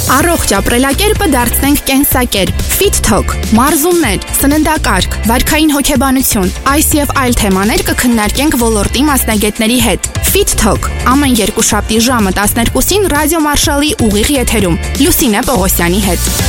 Առողջ ապրելակերպը դարձնենք կենսակերպ։ Fit Talk, մարզումներ, սննդակարգ, վարքային հոգեբանություն, այս եւ այլ թեմաներ կքննարկենք ոլորտի մասնագետների հետ։ Fit Talk ամեն երկուշաբթի ժամը 12-ին Ռադիո Մարշալի ուղիղ եթերում Լուսինե Պողոսյանի հետ։